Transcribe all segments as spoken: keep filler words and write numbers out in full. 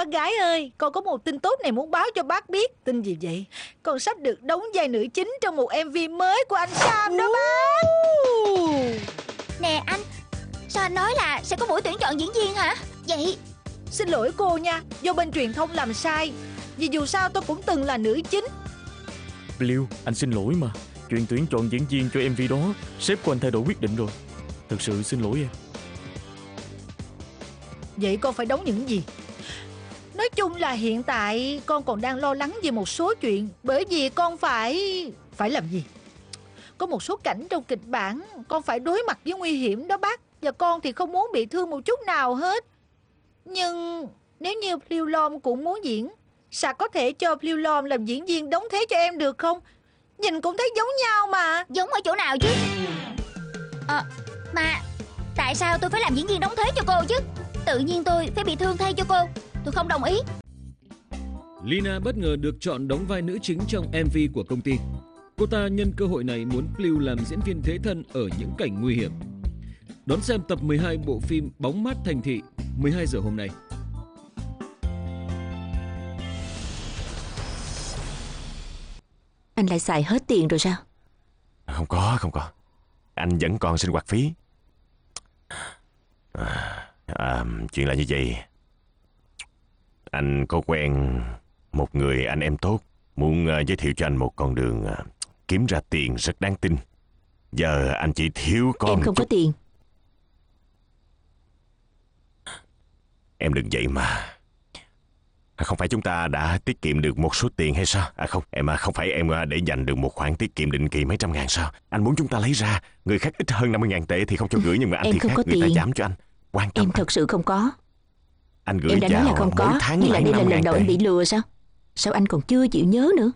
bác gái ơi, con có một tin tốt này muốn báo cho bác biết. Tin gì vậy? Con sắp được đóng vai nữ chính trong một em vê mới của anh Sam đó bác. Nè anh, sao anh nói là sẽ có buổi tuyển chọn diễn viên hả? Vậy Xin lỗi cô nha, do bên truyền thông làm sai. Vì dù sao tôi cũng từng là nữ chính. Blue, anh xin lỗi mà. Chuyện tuyển chọn diễn viên cho em vê đó, sếp của anh thay đổi quyết định rồi. Thực sự xin lỗi em. Vậy con phải đóng những gì? Nói chung là hiện tại con còn đang lo lắng về một số chuyện. Bởi vì con phải... Phải làm gì? Có một số cảnh trong kịch bản con phải đối mặt với nguy hiểm đó bác. Và con thì không muốn bị thương một chút nào hết. Nhưng nếu như Blue Lom cũng muốn diễn, sao có thể cho Blue Lom làm diễn viên đóng thế cho em được không? Nhìn cũng thấy giống nhau mà. giống ở chỗ nào chứ? Ờ, mà tại sao tôi phải làm diễn viên đóng thế cho cô chứ? Tự nhiên tôi phải bị thương thay cho cô. Tôi không đồng ý. Lina bất ngờ được chọn đóng vai nữ chính trong em vê của công ty. Cô ta nhân cơ hội này muốn Blue làm diễn viên thế thân ở những cảnh nguy hiểm. Đón xem tập mười hai bộ phim Bóng mát thành thị mười hai giờ hôm nay. Anh lại xài hết tiền rồi sao? Không có, không có. Anh vẫn còn sinh hoạt phí. À, à, chuyện là như vậy. Anh có quen một người anh em tốt, muốn uh, giới thiệu cho anh một con đường uh, kiếm ra tiền rất đáng tin. Giờ anh chỉ thiếu con Em không chút... có tiền. Em đừng vậy mà. Không phải chúng ta đã tiết kiệm được một số tiền hay sao? À không, em không phải em để dành được một khoản tiết kiệm định kỳ mấy trăm ngàn sao? Anh muốn chúng ta lấy ra. Người khác ít hơn năm mươi ngàn tệ thì không cho gửi, nhưng mà anh em thì không khác, có người ta tiền. giảm cho anh. Quan tâm Em anh. thật sự không có. Anh gửi Em đã nói là không có, tháng như là đây là lần đầu tệ. anh bị lừa sao? Sao anh còn chưa chịu nhớ nữa?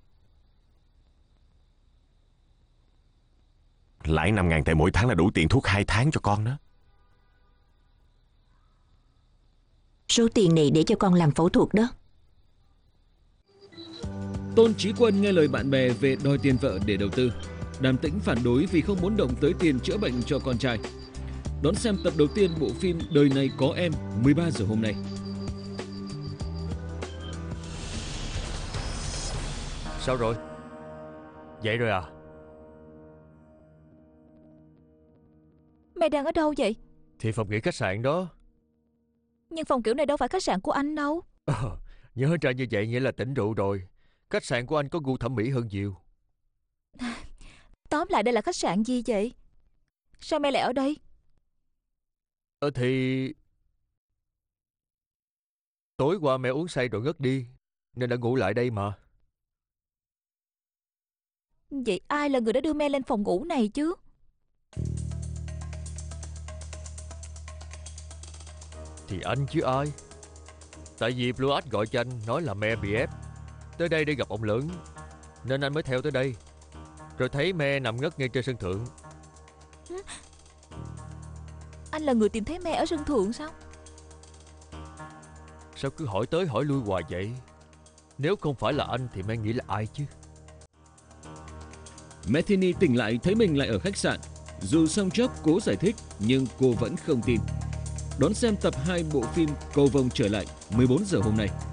Lãi năm ngàn tệ mỗi tháng là đủ tiền thuốc hai tháng cho con đó. Số tiền này để cho con làm phẫu thuật đó. Tôn Chí Quân nghe lời bạn bè về đòi tiền vợ để đầu tư. Đàm Tĩnh phản đối vì không muốn động tới tiền chữa bệnh cho con trai. Đón xem tập đầu tiên bộ phim Đời này có em mười ba giờ hôm nay. Sao rồi? Vậy rồi à? Mày đang ở đâu vậy? Thì phòng nghỉ khách sạn đó. Nhưng phòng kiểu này đâu phải khách sạn của anh đâu. Ờ, nhớ ra như vậy nghĩa là tỉnh rượu rồi. Khách sạn của anh có gu thẩm mỹ hơn nhiều. Tóm lại đây là khách sạn gì vậy? Sao mày lại ở đây? Ờ thì... Tối qua mẹ uống say rồi ngất đi, nên đã ngủ lại đây mà. Vậy ai là người đã đưa me lên phòng ngủ này chứ? Thì anh chứ ai. Tại vì Blue Ash gọi cho anh nói là me bị ép tới đây để gặp ông lớn, nên anh mới theo tới đây. Rồi thấy me nằm ngất ngay trên sân thượng. Anh là người tìm thấy me ở sân thượng sao? Sao cứ hỏi tới hỏi lui hoài vậy? Nếu không phải là anh thì me nghĩ là ai chứ? Metheny tỉnh lại thấy mình lại ở khách sạn. Dù Song Jock cố giải thích nhưng cô vẫn không tin. Đón xem tập hai bộ phim Cầu Vồng trở lại mười bốn giờ hôm nay.